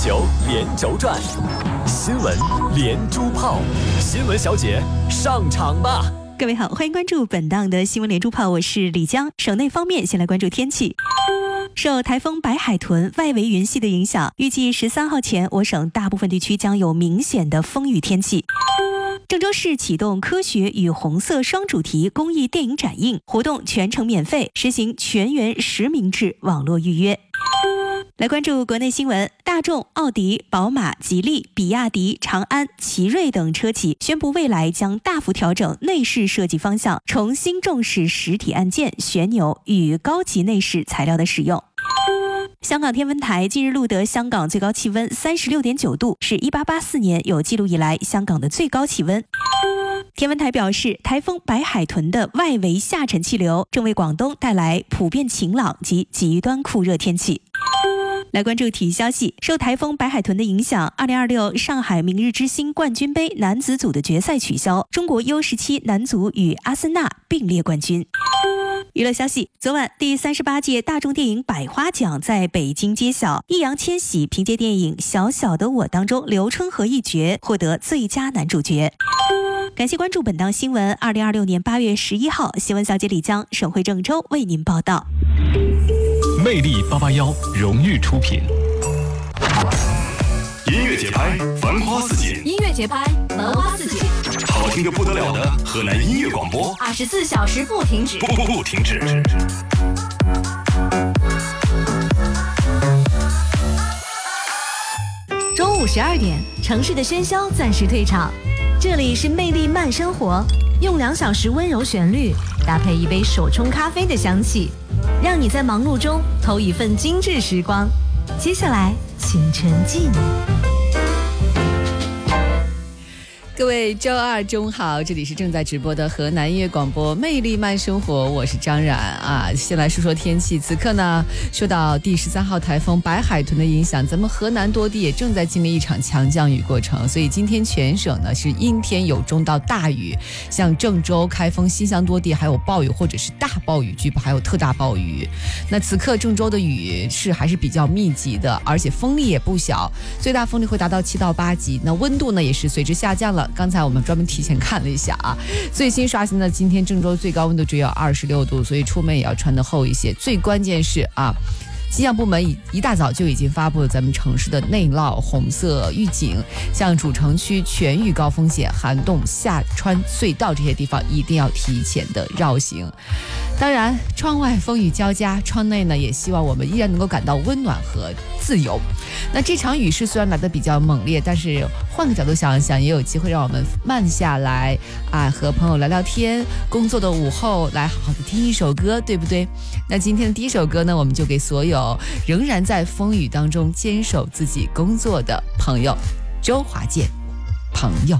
球连轴转，新闻连珠炮，新闻小姐上场吧！ 各位好，欢迎关注本档的新闻连珠炮，我是李江。省内方面，先来关注天气。受台风白海豚外围云系的影响，预计13号前，我省大部分地区将有明显的风雨天气。郑州市启动科学与红色双主题公益电影展映活动，全程免费，实行全员实名制网络预约。来关注国内新闻，大众、奥迪、宝马、吉利、比亚迪、长安、奇瑞等车企宣布，未来将大幅调整内饰设计方向，重新重视实体按键、旋钮与高级内饰材料的使用。香港天文台近日录得香港最高气温36.9度，是1884年有记录以来香港的最高气温。天文台表示，台风白海豚的外围下沉气流正为广东带来普遍晴朗及极端酷热天气。来关注体育消息，受台风白海豚的影响，2026上海明日之星冠军杯男子组的决赛取消，中国 U17 男足与阿森纳并列冠军。娱乐消息，昨晚第38届大众电影百花奖在北京揭晓，易烊千玺凭借电影《小小的我》当中刘春和一角获得最佳男主角。感谢关注本档新闻，2026年8月11号，新闻小姐李江，省会郑州为您报道。 魅力881荣誉出品。音乐节拍，繁花似锦； 音乐节拍，文花似锦； 好听得不得了的河南音乐广播 ，24小时不停止， 不停止。 中午12点，城市的喧嚣暂时退场，这里是魅力慢生活，用2小时温柔旋律搭配一杯手冲咖啡的香气，让你在忙碌中偷一份精致时光。接下来请沉浸。各位周二中好，这里是正在直播的河南音乐广播魅力慢生活，我是张冉啊。先来说说天气，此刻呢受到第13号台风白海豚的影响，咱们河南多地也正在经历一场强降雨过程，所以今天全省呢是阴天有中到大雨，像郑州、开封、新乡多地还有暴雨或者是大暴雨，据报还有特大暴雨。那此刻郑州的雨势还是比较密集的，而且风力也不小，最大风力会达到7到8级，那温度呢也是随之下降了。刚才我们专门提前看了一下啊，最新刷新的今天郑州最高温度只有26度，所以出门也要穿得厚一些。最关键是啊，气象部门一大早就已经发布了咱们城市的内涝红色预警，像主城区全域高风险，涵洞、下川隧道这些地方一定要提前的绕行。当然，窗外风雨交加，窗内呢也希望我们依然能够感到温暖和自由。那这场雨势虽然来得比较猛烈，但是换个角度想一想，也有机会让我们慢下来啊，和朋友聊聊天，工作的午后来好好的听一首歌，对不对？那今天的第一首歌呢，我们就给所有仍然在风雨当中坚守自己工作的朋友，周华健，朋友。